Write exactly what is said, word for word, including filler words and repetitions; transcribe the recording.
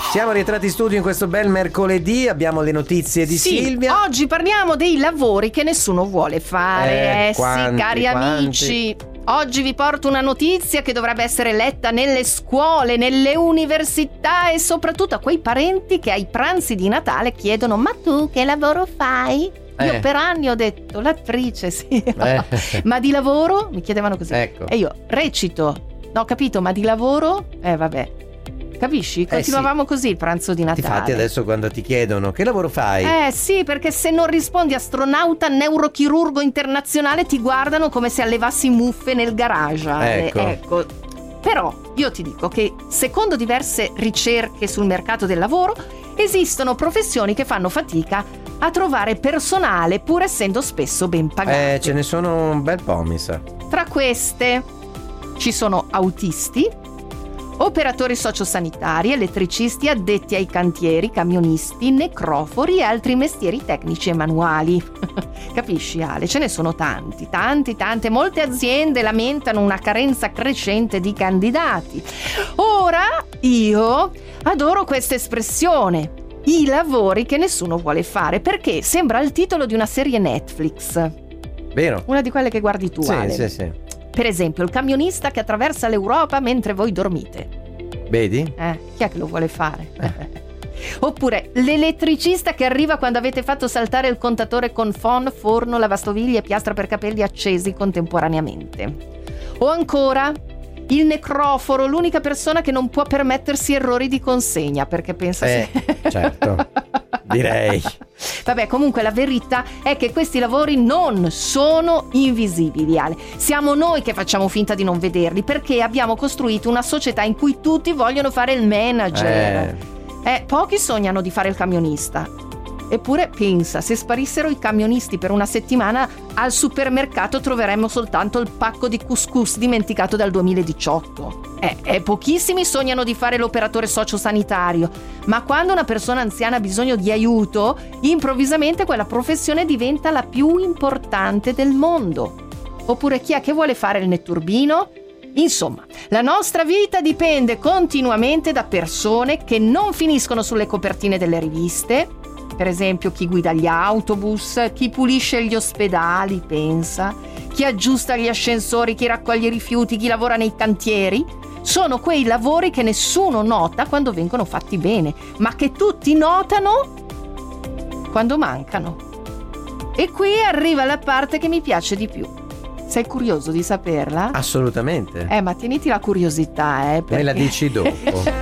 Siamo rientrati in studio in questo bel mercoledì, abbiamo le notizie di sì, Silvia. Oggi parliamo dei lavori che nessuno vuole fare. Eh, eh quanti, sì, cari quanti. amici. Oggi vi porto una notizia che dovrebbe essere letta nelle scuole, nelle università e soprattutto a quei parenti che ai pranzi di Natale chiedono: ma tu che lavoro fai? Eh. Io per anni ho detto l'attrice, sì. Eh. Ma di lavoro? Mi chiedevano così. Ecco. E io recito. No, capito, ma di lavoro? Eh vabbè. Capisci? Continuavamo eh sì. così il pranzo di Natale. Infatti adesso quando ti chiedono che lavoro fai? Eh sì, perché se non rispondi astronauta neurochirurgo internazionale ti guardano come se allevassi muffe nel garage. Ecco. Eh, ecco. Però io ti dico che secondo diverse ricerche sul mercato del lavoro esistono professioni che fanno fatica a trovare personale pur essendo spesso ben pagate. Eh, ce ne sono un bel po', mi sa. Tra queste ci sono autisti, operatori sociosanitari, elettricisti, addetti ai cantieri, camionisti, necrofori e altri mestieri tecnici e manuali. Capisci, Ale? Ce ne sono tanti, tanti, tante. Molte aziende lamentano una carenza crescente di candidati. Ora io adoro questa espressione: i lavori che nessuno vuole fare, perché sembra il titolo di una serie Netflix. Vero? Una di quelle che guardi tu, Sì, Ale. sì, sì. Per esempio, il camionista che attraversa l'Europa mentre voi dormite. Vedi? Eh, chi è che lo vuole fare? Eh. Oppure l'elettricista che arriva quando avete fatto saltare il contatore con phon, forno, lavastoviglie e piastra per capelli accesi contemporaneamente. O ancora il necroforo, l'unica persona che non può permettersi errori di consegna perché pensa Eh, se... certo, direi. Vabbè, comunque la verità è che questi lavori non sono invisibili, Ale. Siamo noi che facciamo finta di non vederli perché abbiamo costruito una società in cui tutti vogliono fare il manager. Eh. Eh, pochi sognano di fare il camionista. Eppure pensa, se sparissero i camionisti per una settimana, al supermercato troveremmo soltanto il pacco di couscous dimenticato dal duemiladiciotto. Eh, eh, pochissimi sognano di fare l'operatore sociosanitario, ma quando una persona anziana ha bisogno di aiuto, improvvisamente quella professione diventa la più importante del mondo. Oppure chi è che vuole fare il netturbino? Insomma, la nostra vita dipende continuamente da persone che non finiscono sulle copertine delle riviste. Per esempio chi guida gli autobus, chi pulisce gli ospedali, pensa, chi aggiusta gli ascensori, chi raccoglie i rifiuti, chi lavora nei cantieri. Sono quei lavori che nessuno nota quando vengono fatti bene, ma che tutti notano quando mancano. E qui arriva la parte che mi piace di più. Sei curioso di saperla? Assolutamente. Eh, ma tieniti la curiosità, eh. Me la perché- dici dopo.